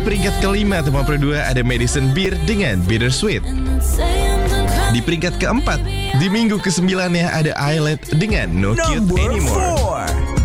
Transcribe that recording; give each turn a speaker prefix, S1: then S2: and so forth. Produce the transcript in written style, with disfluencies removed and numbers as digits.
S1: peringkat kelima atau 52 ada Madison Beer dengan Bittersweet. Di peringkat keempat, di minggu ke-9 ada Islet dengan No Cute Anymore.